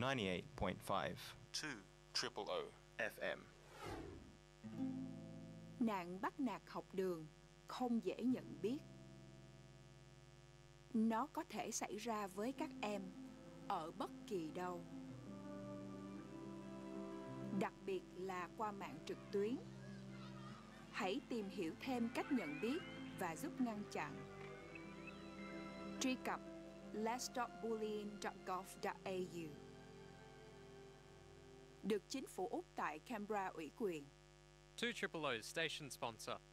98.5 2 FM. Nạn bắt nạt học đường không dễ nhận biết. Nó có thể xảy ra với các em ở bất kỳ đâu, đặc biệt là qua mạng trực tuyến. Hãy tìm hiểu thêm cách nhận biết và giúp ngăn chặn. Truy cập letstopbullying.gov.au. Được chính phủ Úc tại Canberra ủy quyền. 2 Station sponsor.